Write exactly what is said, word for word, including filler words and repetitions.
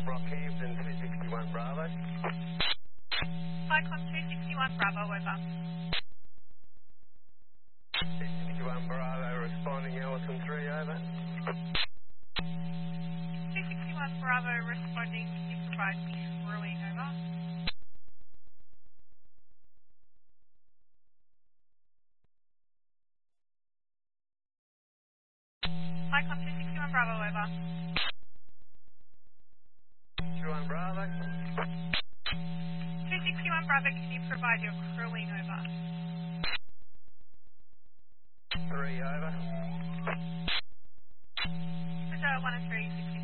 Rockhampton two sixty-one Bravo. Cyclone two sixty-one Bravo, over. two sixty-one Bravo responding Ellison three, over. two sixty-one Bravo responding, can you provide crewing, over? Cyclone two sixty-one Bravo, over. sixty-one Bravo. two sixty-one Bravo, can you provide your crewing, over? three, over. Brazil one and three, sixty-one.